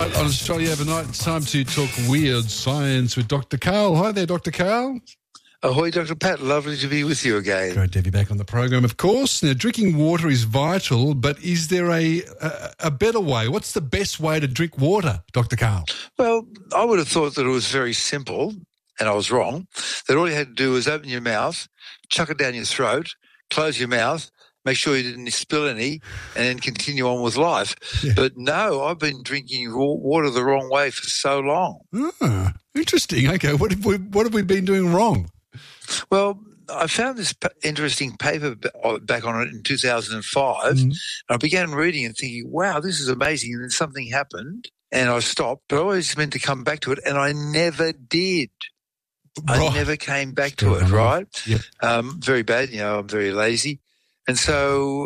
Right, on Australia Overnight, it's time to talk weird science with Dr. Karl. Hi there, Dr. Karl. Ahoy, Dr. Pat. Lovely to be with you again. Great to have you back on the program, of course. Now, drinking water is vital, but is there a better way? What's the best way to drink water, Dr. Karl? Well, I would have thought that it was very simple, and I was wrong, that all you had to do was open your mouth, chuck it down your throat, close your mouth, make sure you didn't spill any, and then continue on with life. Yeah. But no, I've been drinking water the wrong way for so long. Ah, interesting. Okay, what have we been doing wrong? Well, I found this interesting paper back on it in 2005, and I began reading and thinking, wow, this is amazing, and then something happened, and I stopped, but I always meant to come back to it, and I never did. Right. I never came back to it, right? Yep. Very bad, I'm very lazy. And so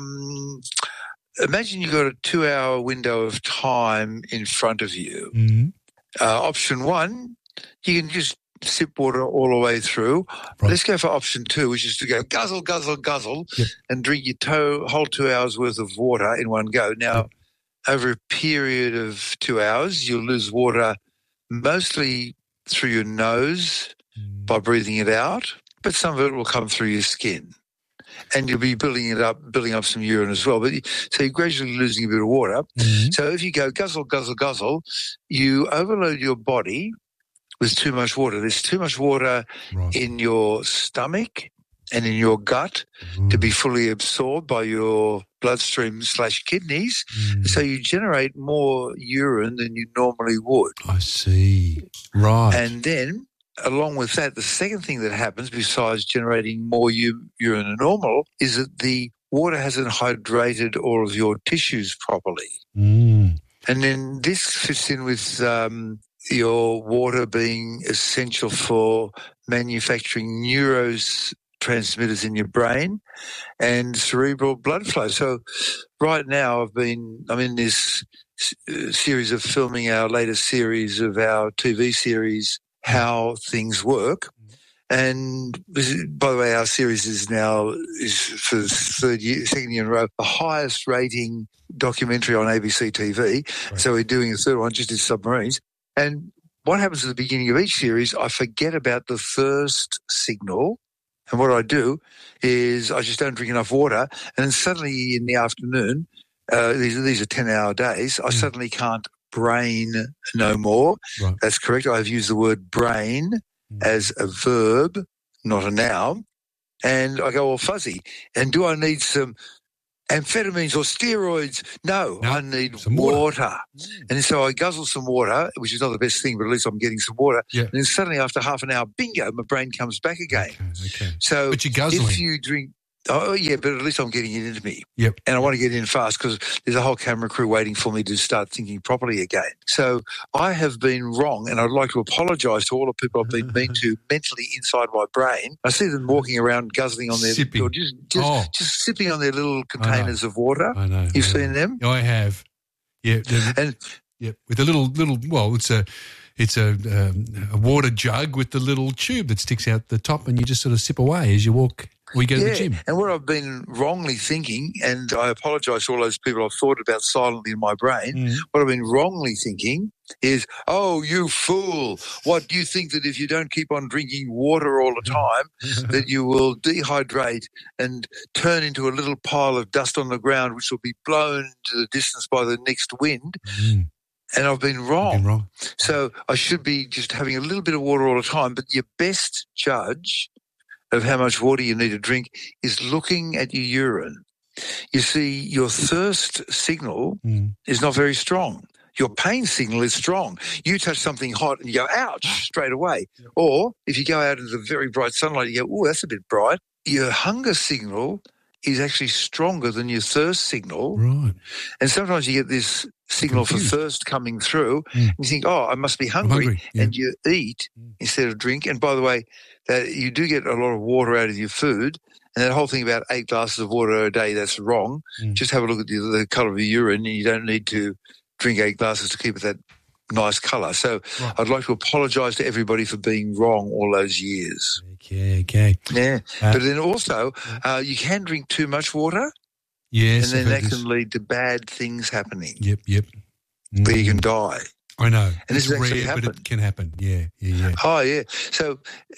imagine you've got a 2-hour window of time in front of you. Mm-hmm. Option one, you can just sip water all the way through. Right. Let's go for option two, which is to go guzzle, guzzle, guzzle, yep, and drink your whole 2 hours worth of water in one go. Now, yep, over a period of 2 hours, you'll lose water mostly through your nose by breathing it out, but some of it will come through your skin. And you'll be building up some urine as well. So you're gradually losing a bit of water. Mm-hmm. So if you go guzzle, guzzle, guzzle, you overload your body with too much water. There's too much water right in your stomach and in your gut to be fully absorbed by your bloodstream/kidneys. So you generate more urine than you normally would. I see. Right. And then, along with that, the second thing that happens, besides generating more urine than normal, is that the water hasn't hydrated all of your tissues properly. And then this fits in with your water being essential for manufacturing neurotransmitters in your brain and cerebral blood flow. So right now I'm in this series of filming our latest series of our TV series, How Things Work. And by the way, our series is for the second year in a row, the highest rating documentary on ABC TV. Right. So we're doing a third one, just in submarines. And what happens at the beginning of each series, I forget about the thirst signal. And what I do is I just don't drink enough water. And then suddenly in the afternoon, these are 10-hour days, I suddenly can't brain no more. Right. That's correct. I've used the word brain as a verb, not a noun. And I go all fuzzy. And do I need some amphetamines or steroids? No, I need some water. And so I guzzle some water, which is not the best thing, but at least I'm getting some water. Yeah. And then suddenly after half an hour, bingo, my brain comes back again. Okay. So but you're guzzling. If you drink... Oh, yeah, but at least I'm getting it into me. Yep. And I want to get in fast because there's a whole camera crew waiting for me to start thinking properly again. So I have been wrong, and I'd like to apologise to all the people I've been mean to mentally inside my brain. I see them walking around guzzling on their... Sipping. Or just sipping on their little containers of water. I know. You've seen them? I have. Yeah. And with a little. Well, it's a water jug with the little tube that sticks out the top, and you just sort of sip away as you walk. We go to the gym. And what I've been wrongly thinking, and I apologise to all those people I've thought about silently in my brain, what I've been wrongly thinking is, oh, you fool, what, do you think that if you don't keep on drinking water all the time that you will dehydrate and turn into a little pile of dust on the ground which will be blown to the distance by the next wind? And I've been wrong. So I should be just having a little bit of water all the time, but your best judge of how much water you need to drink is looking at your urine. You see, your thirst signal is not very strong. Your pain signal is strong. You touch something hot and you go, ouch, straight away. Or if you go out into the very bright sunlight, you go, oh, that's a bit bright. Your hunger signal is actually stronger than your thirst signal. Right. And sometimes you get this signal for thirst coming through and you think, oh, I must be hungry. And you eat instead of drink. And by the way, that you do get a lot of water out of your food, and that whole thing about 8 glasses of water a day, that's wrong. Just have a look at the colour of your urine, and you don't need to drink 8 glasses to keep it that nice colour. So I'd like to apologise to everybody for being wrong all those years. Okay. Yeah. But then also, you can drink too much water. Yes. And then that can lead to bad things happening. Yep. where you can die. I know. And this it's has actually rare, but happened. it can happen. Yeah. Oh, yeah. So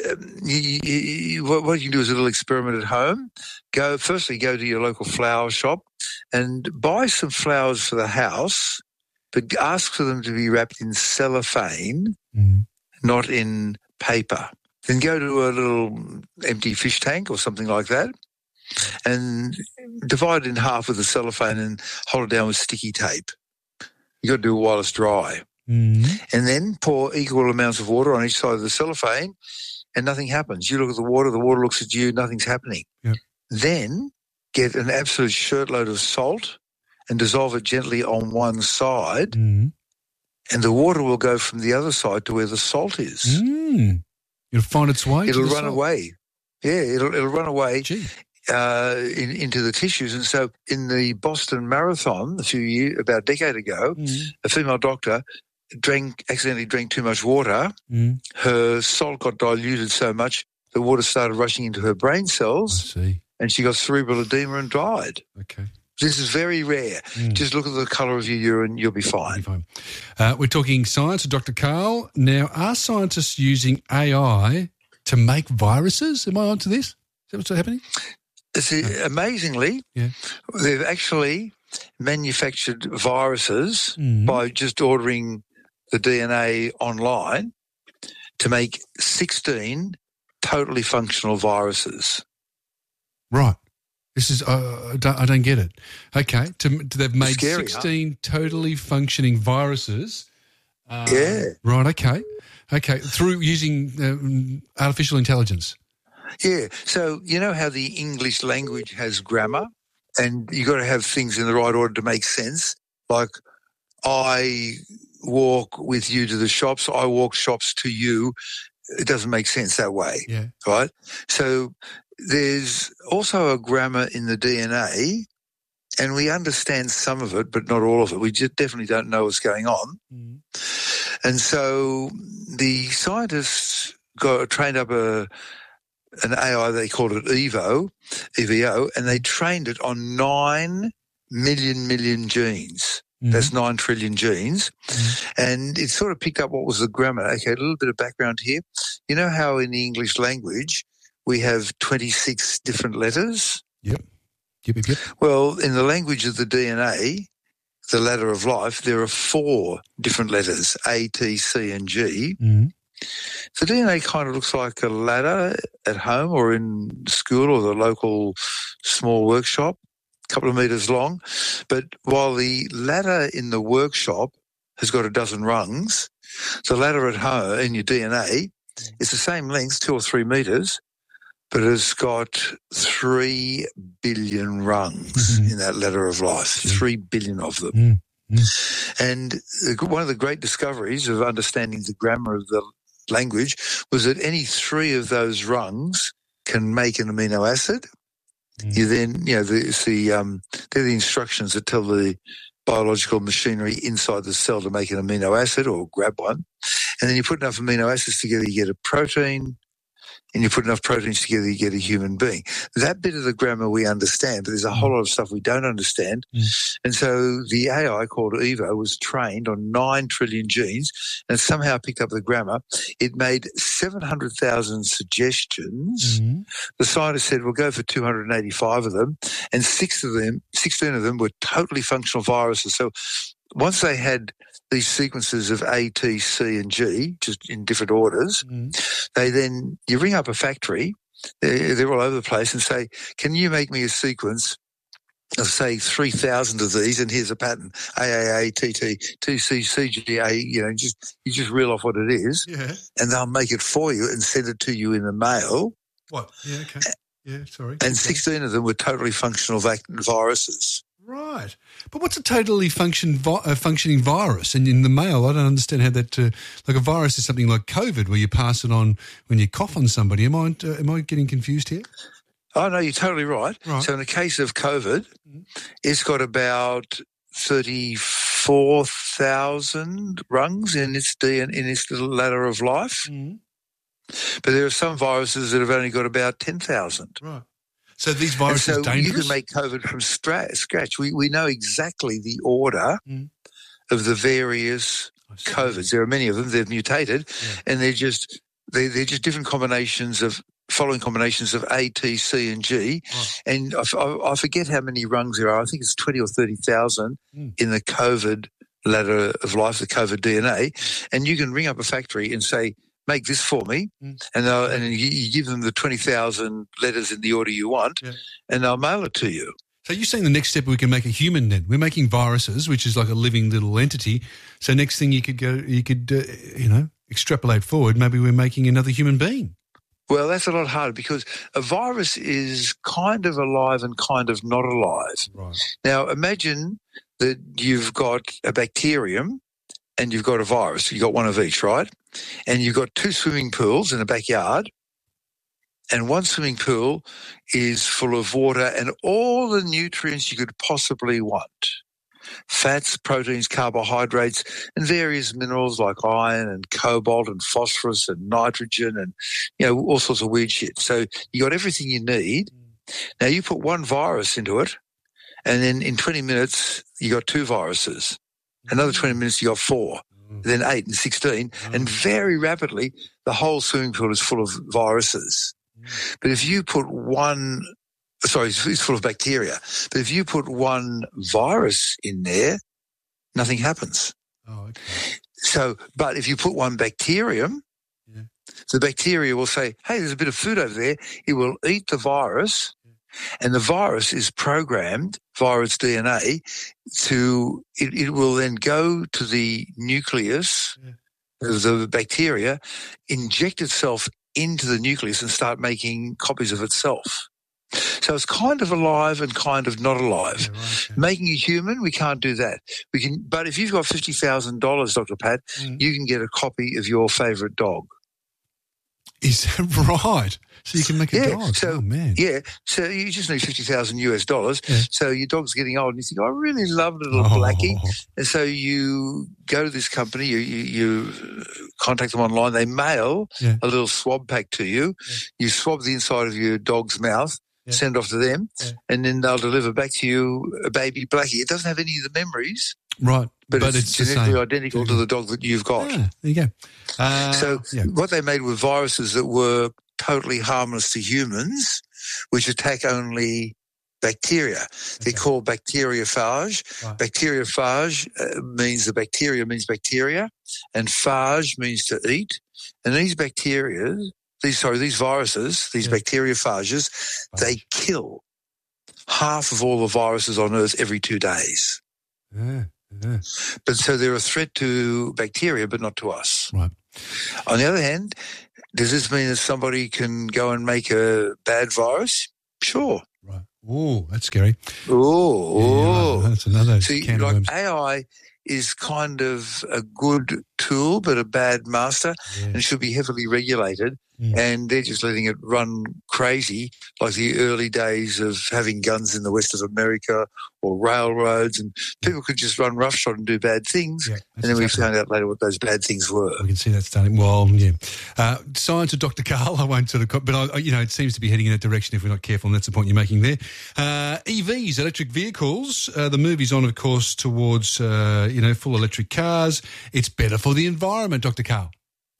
what you can do is a little experiment at home. Go to your local flower shop and buy some flowers for the house, but ask for them to be wrapped in cellophane, not in paper. Then go to a little empty fish tank or something like that and divide it in half with the cellophane and hold it down with sticky tape. You've got to do it while it's dry. And then pour equal amounts of water on each side of the cellophane and nothing happens. You look at the water looks at you, nothing's happening. Yep. Then get an absolute shirtload of salt and dissolve it gently on one side and the water will go from the other side to where the salt is. It'll find its way. It'll run away. Yeah, it'll run away into the tissues. And so in the Boston Marathon about a decade ago, a female doctor accidentally drank too much water. Her salt got diluted so much the water started rushing into her brain cells. I see. And she got cerebral edema and died. Okay. This is very rare. Just look at the colour of your urine, you'll be fine. We're talking science with Dr. Karl. Now, are scientists using AI to make viruses? Am I onto this? Is that what's happening? Amazingly, they've actually manufactured viruses by just ordering the DNA online to make 16 totally functional viruses. Right. This is I don't get it. Okay, they've made scary, 16 totally functioning viruses. Right, okay, through using artificial intelligence. Yeah, so you know how the English language has grammar and you got to have things in the right order to make sense, like I walk with you to the shops, I walk shops to you. It doesn't make sense that way, right? So there's also a grammar in the DNA, and we understand some of it, but not all of it. We just definitely don't know what's going on. And so the scientists trained up an AI, they called it EVO, and they trained it on 9 million genes. That's 9 trillion genes. And it sort of picked up what was the grammar. Okay, a little bit of background here. You know how in the English language we have 26 different letters? Yep. Well, in the language of the DNA, the ladder of life, there are 4 different letters, A, T, C, and G. The DNA kind of looks like a ladder at home or in school or the local small workshop, a couple of meters long. But while the ladder in the workshop has got a dozen rungs, the ladder at home in your DNA is the same length, 2 or 3 meters, but it's got 3 billion rungs in that ladder of life, 3 billion of them. And one of the great discoveries of understanding the grammar of the language was that any 3 of those rungs can make an amino acid. You then, they're the instructions that tell the biological machinery inside the cell to make an amino acid or grab one. And then you put enough amino acids together, you get a protein. And you put enough proteins together, you get a human being. That bit of the grammar we understand, but there's a whole lot of stuff we don't understand. And so the AI called EVO was trained on 9 trillion genes and somehow picked up the grammar. It made 700,000 suggestions. The scientists said, we'll go for 285 of them, and 16 of them were totally functional viruses. So once they had these sequences of A, T, C, and G, just in different orders, you ring up a factory, they're all over the place, and say, can you make me a sequence of, say, 3,000 of these, and here's a pattern, AAA, TT, TC, CGA, you just reel off what it is, and they'll make it for you and send it to you in the mail. What? Yeah, okay. Yeah, sorry. And 16 of them were totally functional viruses. Right. But what's a totally functioning virus? And in the mail, I don't understand how that, like a virus is something like COVID where you pass it on when you cough on somebody. Am I getting confused here? Oh, no, you're totally right. So in the case of COVID, it's got about 34,000 rungs in its little ladder of life. But there are some viruses that have only got about 10,000. Right. So these viruses are dangerous? You can make COVID from scratch. We know exactly the order of the various COVIDs. There are many of them. They've mutated, and they're just different combinations of A, T, C, and G. Right. And I forget how many rungs there are. I think it's 20 or 30,000 in the COVID ladder of life, the COVID DNA. And you can ring up a factory and say, make this for me, and then you give them the 20,000 letters in the order you want, and they'll mail it to you. So you're saying the next step we can make a human then? We're making viruses, which is like a living little entity. So next thing you could extrapolate forward, maybe we're making another human being. Well, that's a lot harder because a virus is kind of alive and kind of not alive. Right. Now, imagine that you've got a bacterium and you've got a virus. You've got one of each, right? And you've got two swimming pools in a backyard, and one swimming pool is full of water and all the nutrients you could possibly want. Fats, proteins, carbohydrates, and various minerals like iron and cobalt and phosphorus and nitrogen and, all sorts of weird shit. So you got everything you need. Now you put one virus into it, and then in 20 minutes you got two viruses. Another 20 minutes you got four. Then 8 and 16, and very rapidly the whole swimming pool is full of viruses. But if you put it's full of bacteria. But if you put one virus in there, nothing happens. Oh, okay. So, but if you put one bacterium, the bacteria will say, hey, there's a bit of food over there. It will eat the virus, and the virus is programmed via its DNA it will then go to the nucleus of the bacteria, inject itself into the nucleus and start making copies of itself. So it's kind of alive and kind of not alive. Yeah, right, Making a human, we can't do that. We can, but if you've got $50,000, Dr. Pat, you can get a copy of your favourite dog. Is that right? So you can make a dog. So, oh, man. Yeah. So you just need $50,000. Yeah. So your dog's getting old and you think, I really love little Blackie. And so you go to this company, you contact them online, they mail a little swab pack to you. You swab the inside of your dog's mouth, send it off to them, and then they'll deliver back to you a baby Blackie. It doesn't have any of the memories. Right. But it's genetically identical to the dog that you've got. There you go. What they made were viruses that were totally harmless to humans, which attack only bacteria. They're called bacteriophage. Right. Bacteriophage means the bacteria means bacteria, and phage means to eat. And these bacteria, these viruses, these bacteriophages, they kill half of all the viruses on Earth every 2 days. But so they're a threat to bacteria, but not to us. Right. On the other hand, does this mean that somebody can go and make a bad virus? Sure. Right. Oh, that's scary. Oh, that's another. See, like AI is kind of a good tool, but a bad master, and should be heavily regulated. And they're just letting it run crazy, like the early days of having guns in the west of America or railroads, and people could just run roughshod and do bad things. And then we found out later what those bad things were. We can see that starting. Well, science of Dr. Karl, I won't but it seems to be heading in that direction if we're not careful, and that's the point you're making there. EVs, electric vehicles, the move's on, of course, towards, full electric cars. It's better for the environment, Dr. Karl.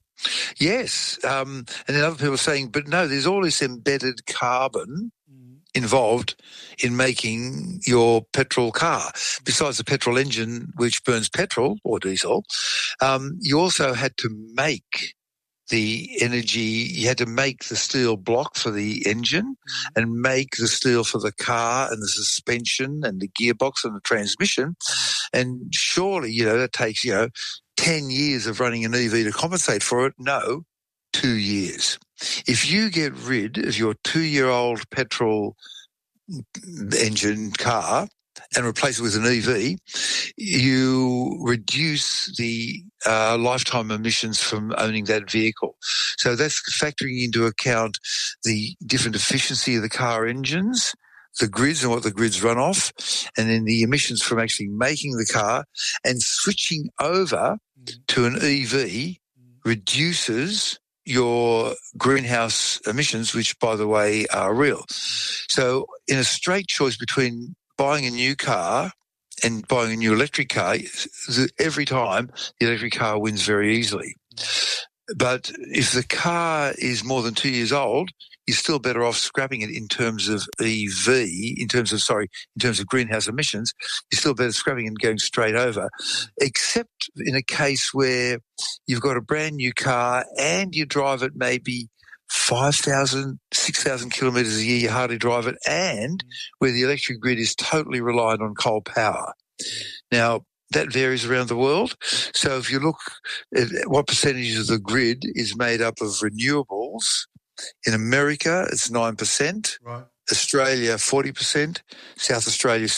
Yes, and then other people are saying, but no, there's all this embedded carbon involved in making your petrol car. Besides the petrol engine, which burns petrol or diesel, you also had to make the energy, you had to make the steel block for the engine and make the steel for the car and the suspension and the gearbox and the transmission. And surely, that takes, 10 years of running an EV to compensate for it? No, 2 years. If you get rid of your 2-year-old petrol engine car and replace it with an EV, you reduce the lifetime emissions from owning that vehicle. So that's factoring into account the different efficiency of the car engines, the grids and what the grids run off, and then the emissions from actually making the car, and switching over to an EV reduces your greenhouse emissions, which, by the way, are real. So in a straight choice between buying a new car and buying a new electric car, every time the electric car wins very easily. But if the car is more than 2 years old, you're still better off scrapping it in terms of in terms of greenhouse emissions. You're still better scrapping it and going straight over, except in a case where you've got a brand new car and you drive it maybe 5,000, 6,000 kilometres a year, you hardly drive it, and where the electric grid is totally reliant on coal power. Now, that varies around the world. So if you look at what percentage of the grid is made up of renewables, in America it's 9%, right. Australia 40%, South Australia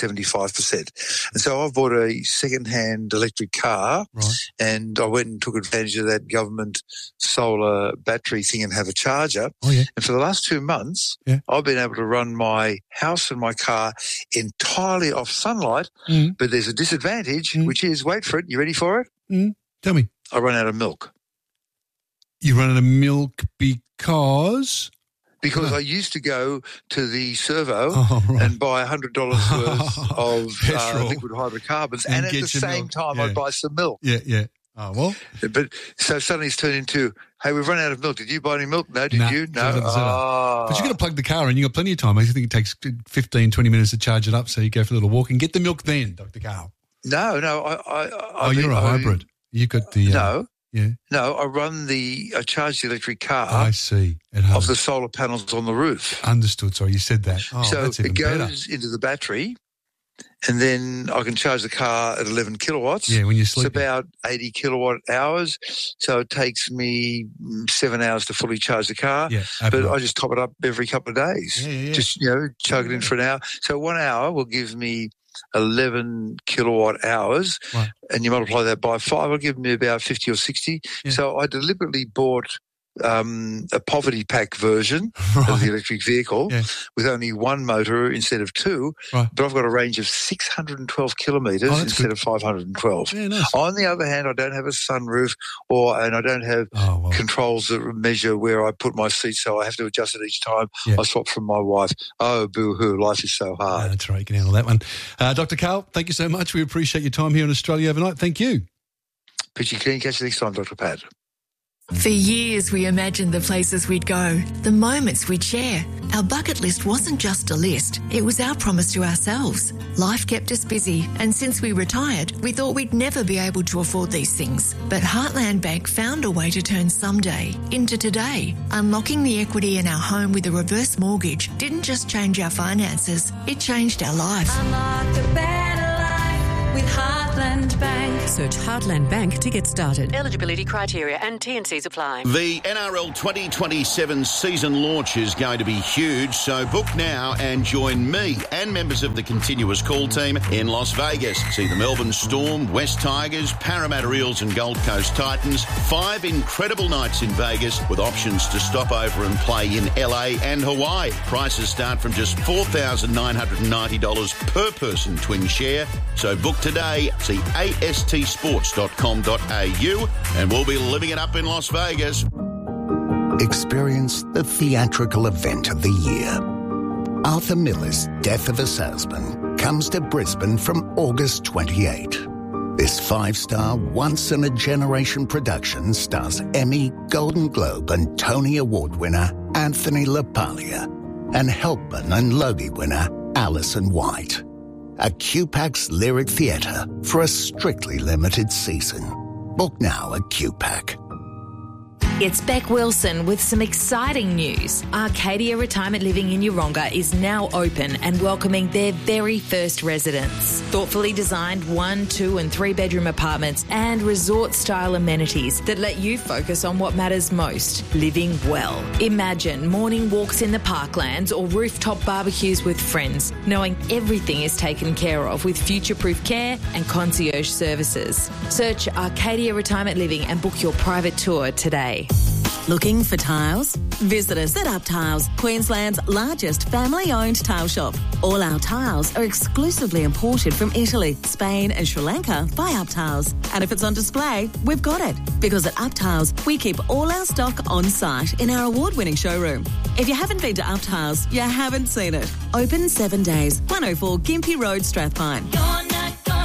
75%. And so I've bought a second-hand electric car, right. and I went and took advantage of that government solar battery thing and have a charger. Oh, yeah. And for the last 2 months, I've been able to run my house and my car entirely off sunlight, but there's a disadvantage, which is, wait for it, you ready for it? Tell me. I run out of milk. You run out of milk because... Because I used to go to the servo and buy $100 worth of liquid hydrocarbons, and at the same time I'd buy some milk. Yeah. Oh, well. But so suddenly it's turned into, hey, we've run out of milk. Did you buy any milk? No, did you? No. But you've got to plug the car in. You've got plenty of time. I think it takes 15, 20 minutes to charge it up, so you go for a little walk and get the milk then, Dr. Carl. No. You're a hybrid. You've got the... No. Yeah. No, I charge the electric car. I see. Off the solar panels on the roof. Understood. Sorry, you said that. Oh, so that's even it goes into the battery, and then I can charge the car at 11 kilowatts. Yeah, when you're sleeping. It's about 80 kilowatt hours. So it takes me 7 hours to fully charge the car. Yeah, but I just top it up every couple of days. Yeah. Just, chug it in for an hour. So 1 hour will give me 11 kilowatt hours, right. And you multiply that by 5, it'll give me about 50 or 60. Yeah. So I deliberately bought a poverty pack version of the electric vehicle with only one motor instead of two, but I've got a range of 612 kilometres instead of 512. Yeah, nice. On the other hand, I don't have a sunroof and I don't have controls that measure where I put my seat, so I have to adjust it each time I swap from my wife. Oh, boo-hoo, life is so hard. No, that's right, you can handle that one. Dr. Carl, thank you so much. We appreciate your time here in Australia overnight. Thank you. Peachy Keen, catch you next time, Dr. Pat. For years, we imagined the places we'd go, the moments we'd share. Our bucket list wasn't just a list, it was our promise to ourselves. Life kept us busy, and since we retired, we thought we'd never be able to afford these things. But Heartland Bank found a way to turn someday into today. Unlocking the equity in our home with a reverse mortgage didn't just change our finances, it changed our life. Unlock a better life with Heartland Bank. Search Heartland Bank to get started. Eligibility criteria and T&Cs apply. The NRL 2027 season launch is going to be huge, so book now and join me and members of the continuous call team in Las Vegas. See the Melbourne Storm, West Tigers, Parramatta Eels and Gold Coast Titans. 5 incredible nights in Vegas with options to stop over and play in LA and Hawaii. Prices start from just $4,990 per person twin share. So book today. See astsports.com.au and we'll be living it up in Las Vegas. Experience the theatrical event of the year. Arthur Miller's Death of a Salesman comes to Brisbane from August 28. This 5-star, once-in-a-generation production stars Emmy, Golden Globe and Tony Award winner Anthony LaPaglia and Helpman and Logie winner Alison White. A QPAC's Lyric Theatre for a strictly limited season. Book now at QPAC. It's Beck Wilson with some exciting news. Arcadia Retirement Living in Yeronga is now open and welcoming their very first residents. Thoughtfully designed 1, 2 and 3 bedroom apartments and resort-style amenities that let you focus on what matters most, living well. Imagine morning walks in the parklands or rooftop barbecues with friends, knowing everything is taken care of with future-proof care and concierge services. Search Arcadia Retirement Living and book your private tour today. Looking for tiles? Visit us at Up Tiles, Queensland's largest family-owned tile shop. All our tiles are exclusively imported from Italy, Spain and Sri Lanka by Up Tiles. And if it's on display, we've got it. Because at Up Tiles, we keep all our stock on site in our award-winning showroom. If you haven't been to Up Tiles, you haven't seen it. Open 7 days, 104 Gympie Road, Strathpine. You're not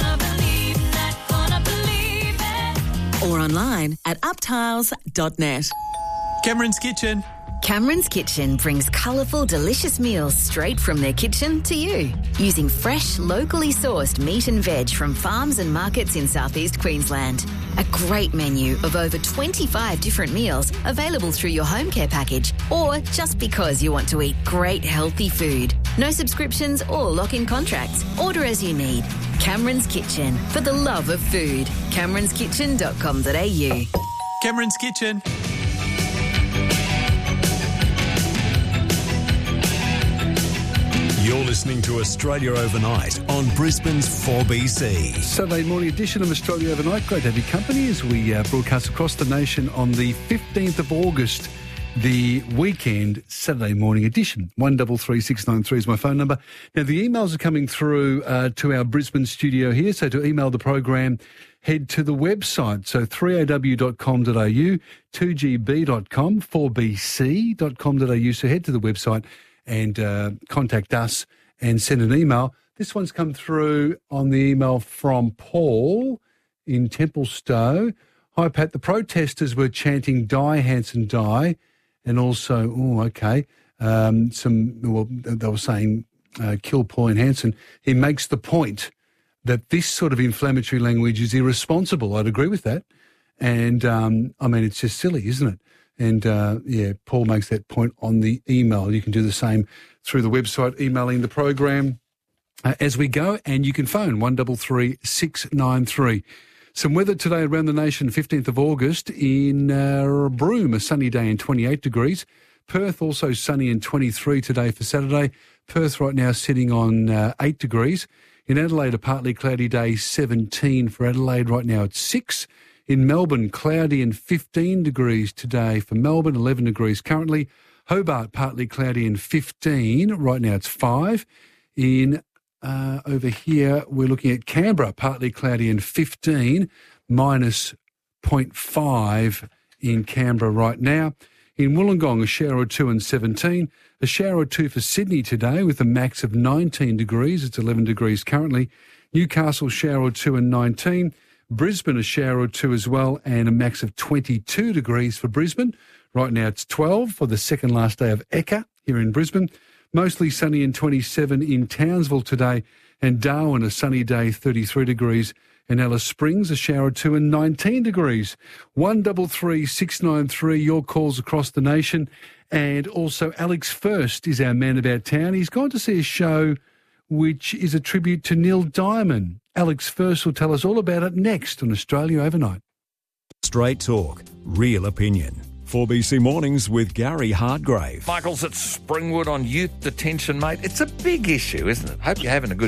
or online at uptiles.net. Cameron's Kitchen. Cameron's Kitchen brings colourful, delicious meals straight from their kitchen to you. Using fresh, locally sourced meat and veg from farms and markets in southeast Queensland. A great menu of over 25 different meals available through your home care package or just because you want to eat great healthy food. No subscriptions or lock-in contracts. Order as you need. Cameron's Kitchen, for the love of food. CameronsKitchen.com.au. Cameron's Kitchen. You're listening to Australia Overnight on Brisbane's 4BC. Saturday morning edition of Australia Overnight. Great to have your company as we broadcast across the nation on the 15th of August, the weekend Saturday morning edition. 133693 is my phone number. Now, the emails are coming through to our Brisbane studio here, so to email the program, head to the website, so 3aw.com.au, 2gb.com, 4bc.com.au, so head to the website and contact us and send an email. This one's come through on the email from Paul in Templestowe. Hi, Pat. The protesters were chanting "Die, Hanson, die," and also, they were saying "kill Pauline Hanson." He makes the point that this sort of inflammatory language is irresponsible. I'd agree with that. And, it's just silly, isn't it? And, Paul makes that point on the email. You can do the same through the website, emailing the program as we go, and you can phone 133693. Some weather today around the nation, 15th of August, in Broome, a sunny day and 28 degrees. Perth also sunny and 23 today for Saturday. Perth right now sitting on 8 degrees. In Adelaide, a partly cloudy day, 17 for Adelaide. Right now it's 6. In Melbourne, cloudy and 15 degrees today for Melbourne, 11 degrees currently. Hobart, partly cloudy and 15. Right now it's 5. In over here, we're looking at Canberra, partly cloudy and 15, minus 0.5 in Canberra right now. In Wollongong, a shower or 2 and 17. A shower or 2 for Sydney today with a max of 19 degrees. It's 11 degrees currently. Newcastle, shower or 2 and 19. Brisbane, a shower or 2 as well, and a max of 22 degrees for Brisbane. Right now it's 12 for the second last day of Eka here in Brisbane. Mostly sunny and 27 in Townsville today, and Darwin, a sunny day, 33 degrees. And Alice Springs, a shower or 2 and 19 degrees. 133693, your calls across the nation. And also Alex First is our man about town. He's gone to see a show which is a tribute to Neil Diamond. Alex First will tell us all about it next on Australia Overnight. Straight talk, real opinion. 4BC Mornings with Gary Hardgrave. Michael's at Springwood on youth detention, mate. It's a big issue, isn't it? Hope you're having a good